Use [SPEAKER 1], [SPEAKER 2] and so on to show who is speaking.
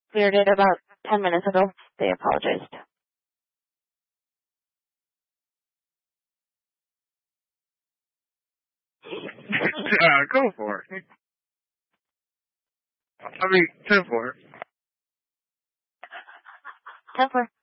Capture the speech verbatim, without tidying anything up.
[SPEAKER 1] cleared it about ten minutes ago. They apologized.
[SPEAKER 2] uh, go for it. I mean, ten four.
[SPEAKER 1] ten four.